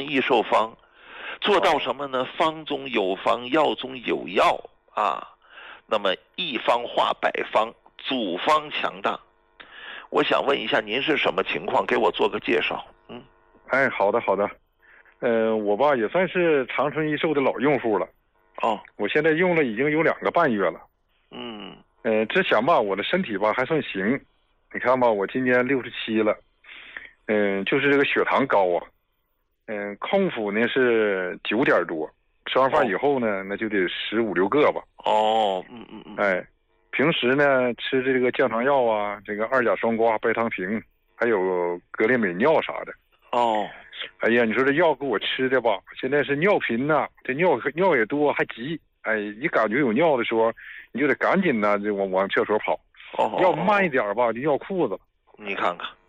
益寿方，做到什么呢？方中有方，药中有药啊。那么一方化百方，组方强大。我想问一下，您是什么情况？给我做个介绍。 哎，好的好的。我吧也算是长春益寿的老用户了。 哦， 我现在用了已经有2个半月了。之前吧我的身体吧还算行，你看吧我今年67了。就是这个血糖高啊。空腹呢是9点多，吃完饭以后呢，那就得15、16个吧。哎，平时呢吃这个降糖药啊，这个2甲双胍、白糖平，还有格列美尿啥的。哎呀，你说这药给我吃的吧，现在是尿频呐，这尿也多还急。哎，一感觉有尿的时候，你就得赶紧呢就往厕所跑。要慢一点吧，就尿裤子。 你看看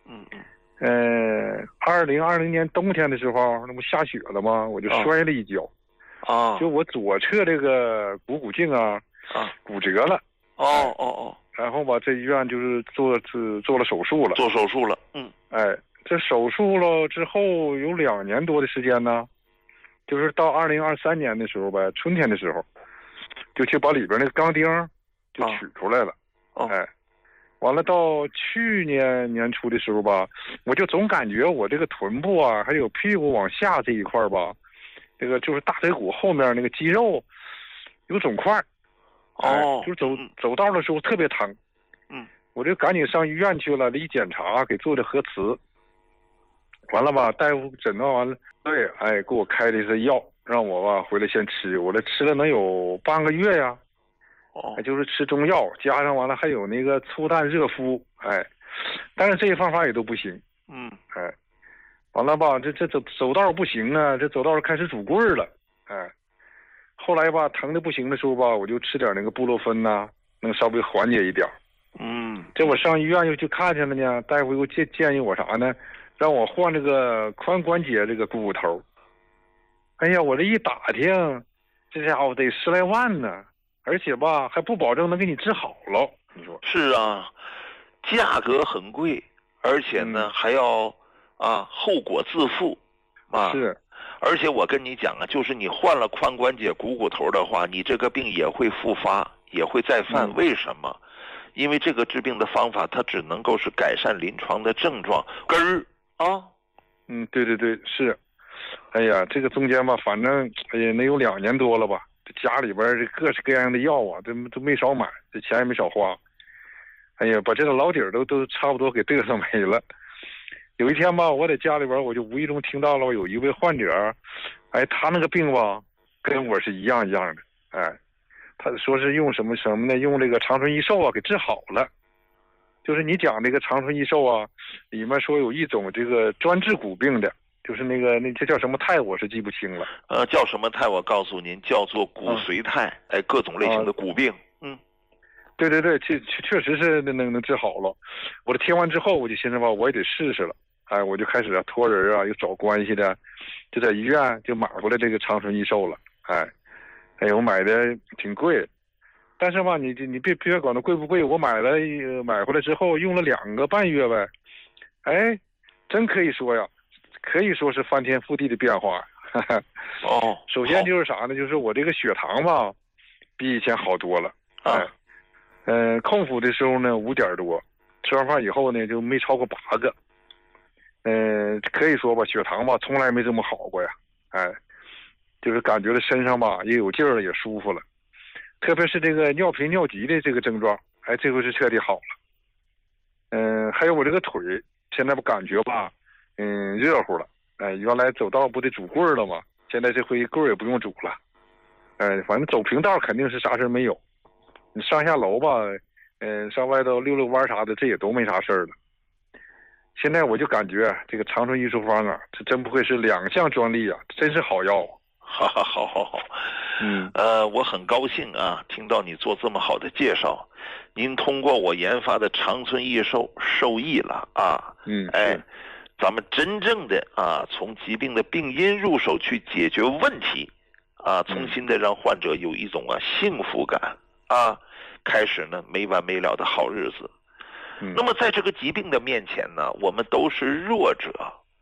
，2020年冬天的时候，那不下雪了吗？我就摔了一跤。就我左侧这个股颈骨折了。然后吧，这医院就是做了手术了。 做手术了。 哎，这手术了之后有2年多的时间呢，就是到2023年的时候呗，春天的时候，就去把里边那个钢钉就取出来了。哎，完了到去年年初的时候吧，我就总感觉我这个臀部啊，还有屁股往下这一块吧，这个就是大腿骨后面那个肌肉有肿块。就是走道的时候特别疼。我就赶紧上医院去了，一检查给做的核磁。完了吧，大夫诊断完了，对，哎，给我开的是药，让我吧回来先吃。我这吃了能有半个月呀。就是吃中药，加上完了还有那个粗淡热敷。哎，但是这些方法也都不行。哎，完了吧，这走道不行啊，这走道开始拄棍了。哎，后来吧疼的不行的时候吧，我就吃点那个布洛芬呐，能稍微缓解一点。这我上医院又去看去了呢，大夫又建议我啥呢？让我换这个髋关节这个股头。哎呀，我这一打听，这家伙得10来万呢，而且吧还不保证能给你治好了。你说是啊，价格很贵，而且呢还要后果自负是。 而且我跟你讲啊，就是你换了髋关节股头的话，你这个病也会复发，也会再犯。为什么？因为这个治病的方法它只能够是改善临床的症状根儿啊。 对对对，是。哎呀，这个中间吧，反正哎呀能有2年多了吧，这家里边这各式各样的药啊，都没少买，这钱也没少花。哎呀，把这个老底儿都差不多给嘚瑟没了。有一天吧，我在家里边我就无意中听到了有一位患者，哎，他那个病吧跟我是一样的。哎，他说是用什么呢？用这个长春益寿啊给治好了。就是你讲这个长春益寿啊，里面说有一种这个专治骨病的，就是那这叫什么肽我是记不清了。 叫什么肽我告诉您，叫做骨髓肽。哎，各种类型的骨病。 对对对，确实是能治好了。我这听完之后，我就寻思吧，我也得试试了。哎，我就开始托人啊，有找关系的，就在医院就买回来这个长春益寿了。哎，我买的挺贵，但是吧，你别管它贵不贵，我买回来之后用了2个半月呗。哎，真可以说呀，可以说是翻天覆地的变化。首先就是啥呢？就是我这个血糖吧，比以前好多了。空腹的时候呢5点多，吃完饭以后呢就没超过8个。可以说吧，血糖吧从来没这么好过呀。哎，就是感觉这身上吧也有劲儿了，也舒服了。特别是这个尿频尿急的这个症状，哎，这回是彻底好了。还有我这个腿，现在不感觉吧，热乎了。哎，原来走道不得拄棍了吗？现在这回棍也不用拄了。反正走平道肯定是啥事没有。你上下楼吧，上外头溜弯啥的，这也都没啥事儿了。现在我就感觉这个长春益寿方啊，这真不愧是2项专利啊，真是好药。 好。我很高兴啊，听到你做这么好的介绍。您通过我研发的长春益寿受益了啊。咱们真正的从疾病的病因入手去解决问题啊，重新的让患者有一种幸福感啊，开始呢没完没了的好日子。那么在这个疾病的面前呢，我们都是弱者。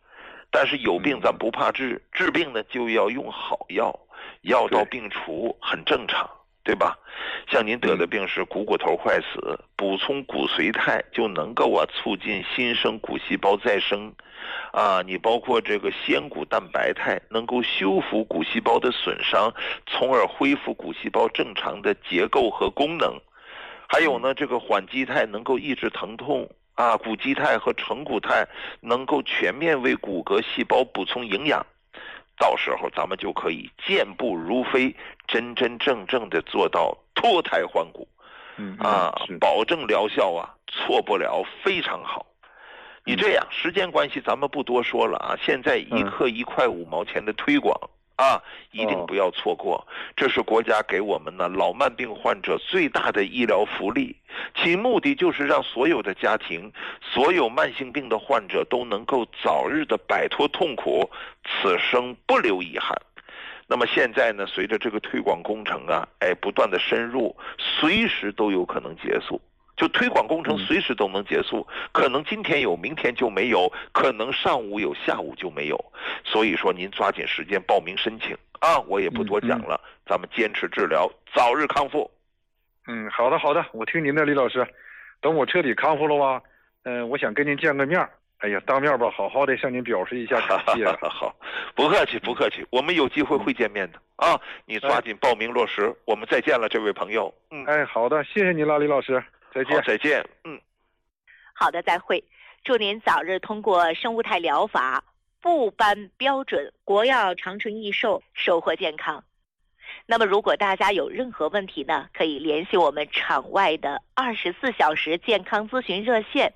但是有病咱不怕治，治病呢就要用好药，药到病除很正常，对吧？像您得的病是股骨头坏死，补充骨髓肽就能够促进新生骨细胞再生你包括这个鲜骨蛋白肽能够修复骨细胞的损伤，从而恢复骨细胞正常的结构和功能。还有呢，这个缓激肽能够抑制疼痛骨基肽和成骨肽能够全面为骨骼细胞补充营养，到时候咱们就可以健步如飞，真真正正的做到脱胎换骨保证疗效错不了，非常好。你这样，时间关系咱们不多说了现在一克1块5毛钱的推广一定不要错过，这是国家给我们老慢病患者最大的医疗福利，其目的就是让所有的家庭，所有慢性病的患者都能够早日的摆脱痛苦，此生不留遗憾。那么现在呢，随着这个推广工程不断的深入，随时都有可能结束。就推广工程随时都能结束，可能今天有，明天就没有，可能上午有，下午就没有。所以说您抓紧时间报名申请我也不多讲了，咱们坚持治疗，早日康复。 好的好的，我听您的，李老师。等我彻底康复了吧，我想跟您见个面。哎呀，当面吧，好好的向您表示一下感谢。 好，不客气不客气，我们有机会会见面的你抓紧报名落实，我们再见了，这位朋友。 好的，谢谢您了，李老师。再见。 好，再见。 好的，再会。祝您早日通过生物肽疗法，不颁标准，国药长春益寿，收获健康。那么如果大家有任何问题呢，可以联系我们场外的24小时健康咨询热线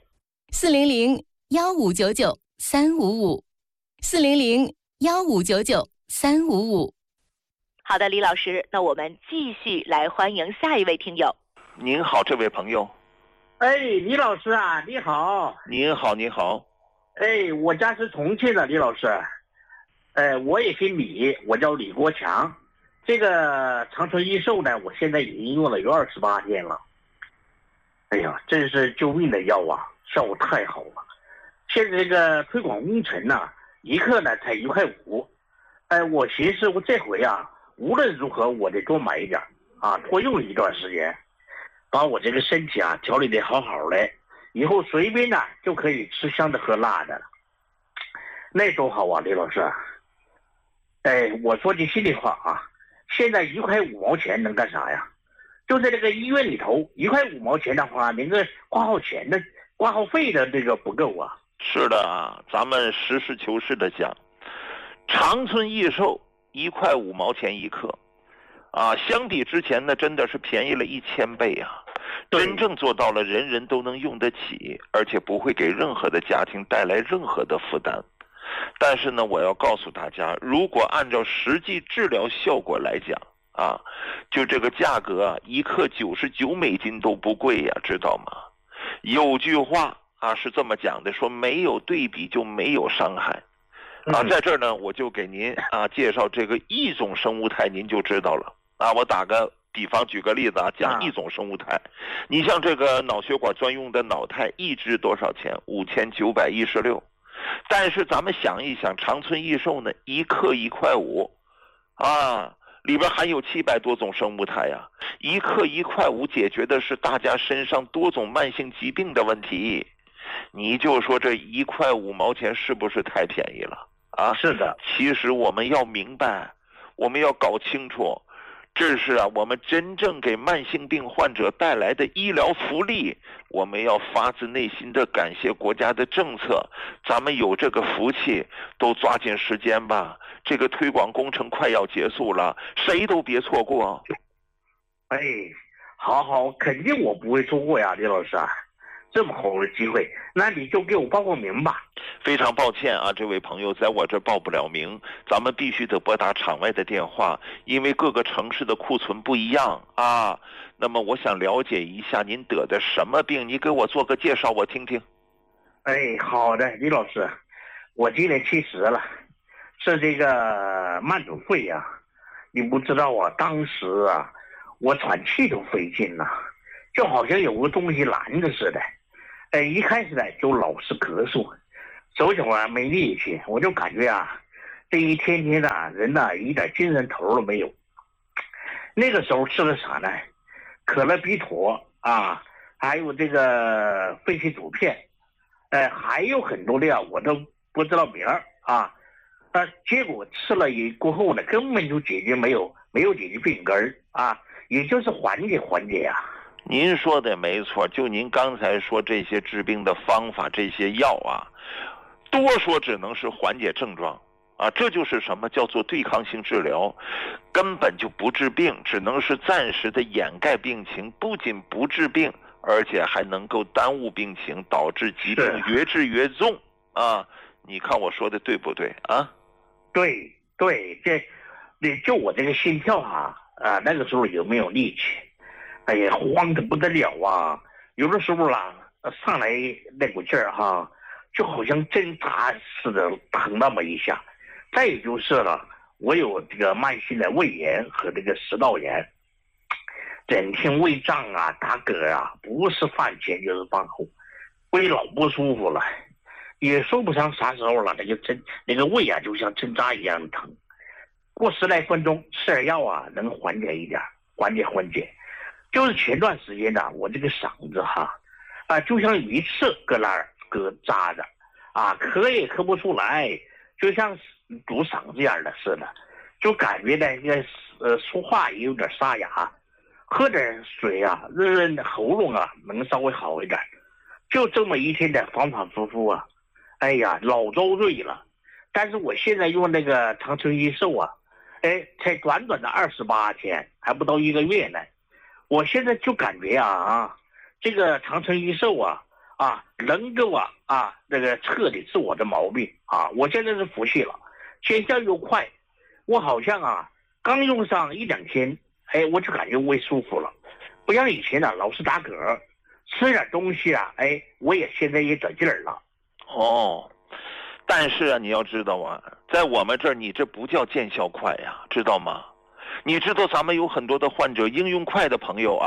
400-1599-355，400-1599-355。 好的，李老师，那我们继续来欢迎下一位听友。 您好，这位朋友。 李老师你好。 您好，您好。 我家是重庆的，李老师。我也姓李，我叫李国强。这个长春益寿呢，我现在已经用了有28天了。哎呀，真是救命的药效果太好了。现在这个推广工程一克呢才1块5。我寻思我这回无论如何我得多买一点多用一段时间。把我这个身体调理得好好的，以后随便就可以吃香的喝辣的了，那多好李老师。我说句心里话现在1块5毛钱能干啥呀？就在这个医院里头，1块5毛钱的话，连个挂号费的这个不够是的咱们实事求是的讲，长春益寿1块5毛钱1克。相比之前呢，真的是便宜了1000倍真正做到了人人都能用得起，而且不会给任何的家庭带来任何的负担。但是呢，我要告诉大家，如果按照实际治疗效果来讲就这个价格1克99美金都不贵知道吗？有句话是这么讲的，说没有对比就没有伤害在这儿呢，我就给您介绍这个异种生物肽，您就知道了我打个比方，举个例子讲异种生物肽。你像这个脑血管专用的脑肽一支多少钱？5916。但是咱们想一想，长春益寿呢，1克1块5里边含有700多种生物肽1克1块5解决的是大家身上多种慢性疾病的问题。你就说这1块5毛钱是不是太便宜了是的。 其实我们要明白，我们要搞清楚，这是我们真正给慢性病患者带来的医疗福利。我们要发自内心的感谢国家的政策，咱们有这个福气，都抓紧时间吧。这个推广工程快要结束了，谁都别错过。 好，肯定我不会错过李老师这么好的机会，那你就给我报个名吧。 非常抱歉这位朋友，在我这报不了名，咱们必须得拨打场外的电话，因为各个城市的库存不一样那么我想了解一下您得的什么病，你给我做个介绍我听听。 好的，李老师，我今年70了，是这个慢阻肺你不知道当时我喘气都费劲就好像有个东西拦着似的。一开始呢就老是咳嗽， 手脚啊没力气，我就感觉啊，这一天天的人呐，一点精神头都没有。那个时候吃的啥呢？可乐必妥啊，还有这个肺气阻片，还有很多的呀，我都不知道名儿啊。结果吃了过后呢，根本就没有解决病根儿啊，也就是缓解呀。 您说的没错，就您刚才说这些治病的方法，这些药啊，多说只能是缓解症状啊，这就是什么叫做对抗性治疗，根本就不治病，只能是暂时的掩盖病情，不仅不治病，而且还能够耽误病情，导致疾病越治越重啊！你看我说的对不对啊？ 对，就我这个心跳那个时候有没有力气？哎呀，慌得不得了啊！有的时候啦，上来那股劲儿就好像针扎似的疼那么一下。再也就是了，我有这个慢性的胃炎和这个食道炎，整天胃胀啊、打嗝啊，不是饭前就是饭后，胃老不舒服了，也说不上啥时候了，那个胃啊就像针扎一样疼。过10来分钟吃点药啊，能缓解一点，缓解。就是前段时间呢，我这个嗓子就像鱼刺搁那儿扎着咳也咳不出来，就像堵嗓子眼的似的，就感觉说话也有点沙哑，喝点水润喉咙能稍微好一点。就这么一天的反复哎呀，老遭罪了。但是我现在用那个长春益寿才短短的28天，还不到1个月呢。我现在就感觉这个长春益寿能够那个彻底治我的毛病我现在是服气了，见效又快。我好像刚用上1、2天，我就感觉胃舒服了，不像以前老是打嗝，吃点东西我也现在也得劲儿了。 但是你要知道在我们这儿你这不叫见效快呀，知道吗？你知道咱们有很多的患者应用快的朋友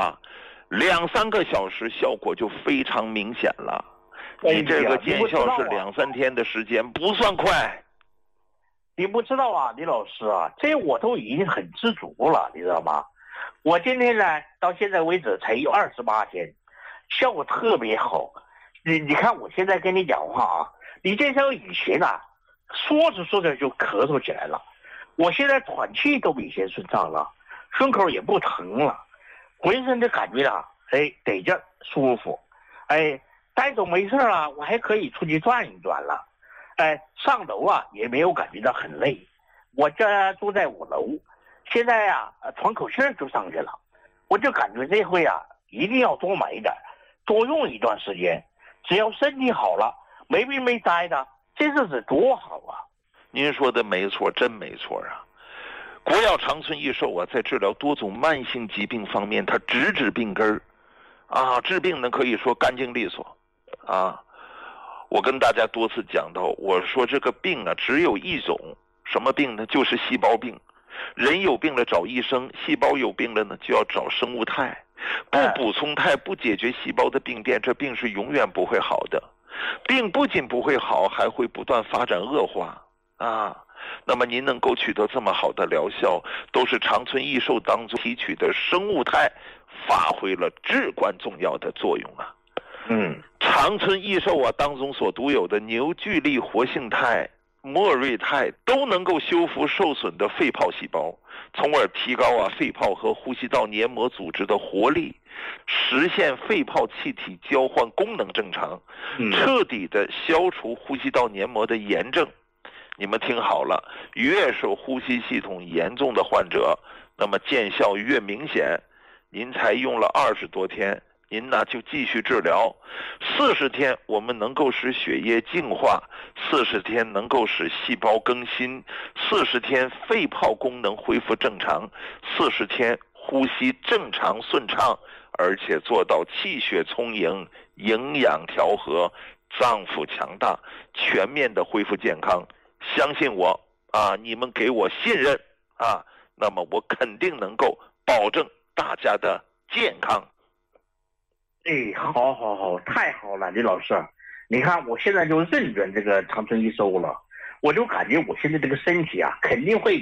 2、3个小时效果就非常明显了。你这个见效是2、3天的时间，不算快。 你不知道李老师这我都已经很知足了，你知道吗？我今天呢到现在为止才有28天，效果特别好。你看我现在跟你讲话你这像以前说着就咳嗽起来了，我现在喘气都比以前顺畅了，胸口也不疼了，浑身的感觉得劲舒服，待着没事我还可以出去转一转了，上楼也没有感觉到很累。我这住在5楼，现在喘口气就上去了，我就感觉这回一定要多买一点，多用一段时间，只要身体好了，没病没灾的，这日子多好啊！ 您说的没错，真没错国药长春益寿在治疗多种慢性疾病方面，它直指病根儿治病呢可以说干净利索我跟大家多次讲到，我说这个病只有一种，什么病呢？就是细胞病。人有病了找医生，细胞有病了呢就要找生物肽。不补充肽，不解决细胞的病变，这病是永远不会好的。病不仅不会好，还会不断发展恶化那么您能够取得这么好的疗效，都是长春益寿当中提取的生物肽发挥了至关重要的作用长春益寿当中所独有的牛聚力活性肽、莫瑞肽都能够修复受损的肺泡细胞，从而提高肺泡和呼吸道黏膜组织的活力，实现肺泡气体交换功能正常，彻底的消除呼吸道黏膜的炎症。你们听好了，越受呼吸系统严重的患者，那么见效越明显。您才用了20多天，您就继续治疗，40天我们能够使血液净化，40天能够使细胞更新，40天肺泡功能恢复正常，40天呼吸正常顺畅，而且做到气血充盈、营养调和、脏腑强大，全面的恢复健康。相信我你们给我信任那么我肯定能够保证大家的健康。 好，太好了，李老师， 你看我现在就认准这个长春益寿了，我就感觉我现在这个身体啊肯定会